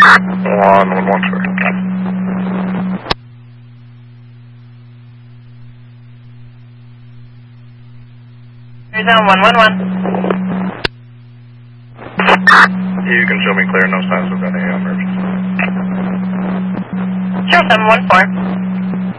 111, sir. Arizona 111. You can show me clear, no signs of any emergency. Sure, 714.